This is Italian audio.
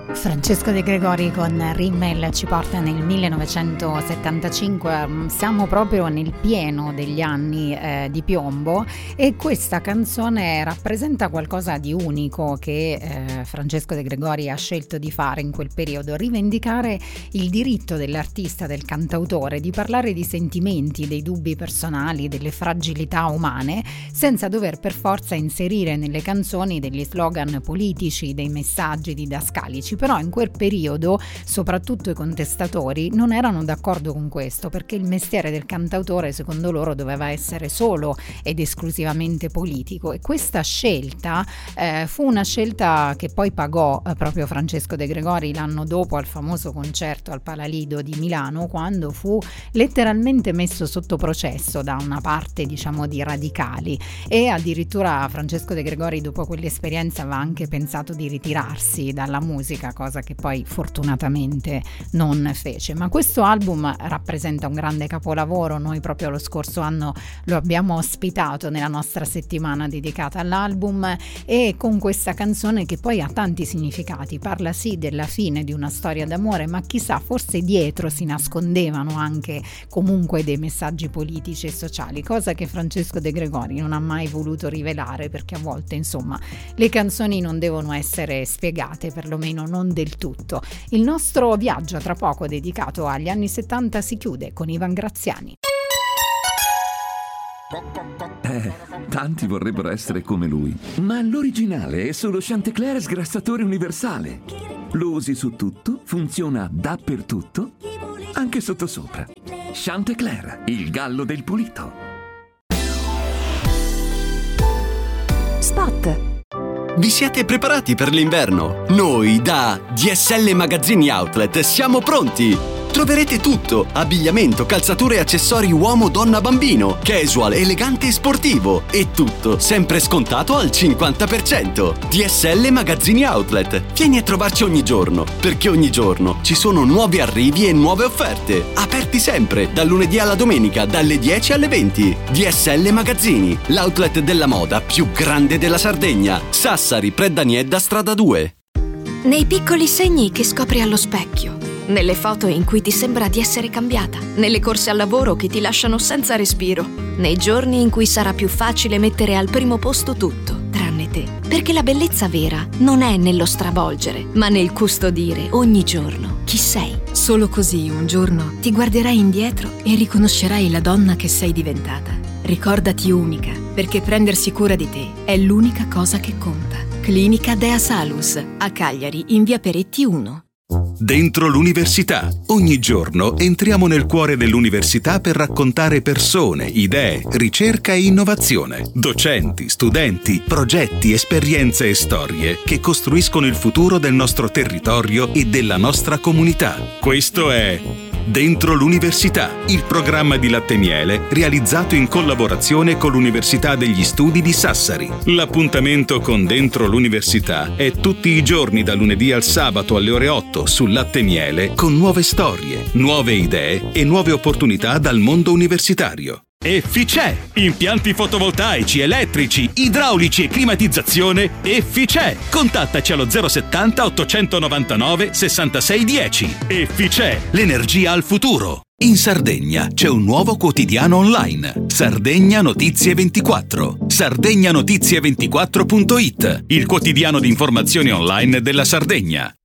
Francesco De Gregori con Rimmel ci porta nel 1975, siamo proprio nel pieno degli anni di piombo, e questa canzone rappresenta qualcosa di unico che Francesco De Gregori ha scelto di fare in quel periodo: rivendicare il diritto dell'artista, del cantautore, di parlare di sentimenti, dei dubbi personali, delle fragilità umane, senza dover per forza inserire nelle canzoni degli slogan politici, dei messaggi didascalici. Però in quel periodo soprattutto i contestatori non erano d'accordo con questo, perché il mestiere del cantautore secondo loro doveva essere solo ed esclusivamente politico, e questa scelta fu una scelta che poi pagò proprio Francesco De Gregori l'anno dopo al famoso concerto al Palalido di Milano, quando fu letteralmente messo sotto processo da una parte, diciamo, di radicali, e addirittura Francesco De Gregori dopo quell'esperienza aveva anche pensato di ritirarsi dalla musica, cosa che poi fortunatamente non fece. Ma questo album rappresenta un grande capolavoro. Noi proprio lo scorso anno lo abbiamo ospitato nella nostra settimana dedicata all'album, e con questa canzone che poi ha tanti significati. Parla sì della fine di una storia d'amore, ma chissà, forse dietro si nascondevano anche comunque dei messaggi politici e sociali, cosa che Francesco De Gregori non ha mai voluto rivelare, perché a volte, insomma, le canzoni non devono essere spiegate, perlomeno non del tutto. Il nostro viaggio tra poco dedicato agli anni 70 si chiude con Ivan Graziani. Tanti vorrebbero essere come lui, ma l'originale è solo Chantecler sgrassatore universale. Lo usi su tutto, funziona dappertutto, anche sottosopra. Chantecler, il gallo del pulito. Spot. Vi siete preparati per l'inverno? Noi da DSL Magazzini Outlet siamo pronti! Troverete tutto: abbigliamento, calzature e accessori uomo, donna, bambino, casual, elegante e sportivo, e tutto sempre scontato al 50%. DSL Magazzini Outlet. Vieni a trovarci ogni giorno, perché ogni giorno ci sono nuovi arrivi e nuove offerte. Aperti sempre, dal lunedì alla domenica, dalle 10 alle 20. DSL Magazzini, l'outlet della moda più grande della Sardegna. Sassari, Preddaniedda, strada 2. Nei piccoli segni che scopri allo specchio, nelle foto in cui ti sembra di essere cambiata, nelle corse al lavoro che ti lasciano senza respiro, nei giorni in cui sarà più facile mettere al primo posto tutto, tranne te. Perché la bellezza vera non è nello stravolgere, ma nel custodire ogni giorno chi sei. Solo così un giorno ti guarderai indietro e riconoscerai la donna che sei diventata. Ricordati unica, perché prendersi cura di te è l'unica cosa che conta. Clinica Dea Salus, a Cagliari, in via Peretti 1. Dentro l'università. Ogni giorno entriamo nel cuore dell'università per raccontare persone, idee, ricerca e innovazione. Docenti, studenti, progetti, esperienze e storie che costruiscono il futuro del nostro territorio e della nostra comunità. Questo è Dentro l'università, il programma di Latte Miele realizzato in collaborazione con l'Università degli Studi di Sassari. L'appuntamento con Dentro l'università è tutti i giorni da lunedì al sabato alle ore 8 su Latte Miele, con nuove storie, nuove idee e nuove opportunità dal mondo universitario. Efficè! Impianti fotovoltaici, elettrici, idraulici e climatizzazione Efficè! Contattaci allo 070 899 6610. Efficè! L'energia al futuro! In Sardegna c'è un nuovo quotidiano online, Sardegna Notizie 24. Sardegnotizie24.it, il quotidiano di informazioni online della Sardegna.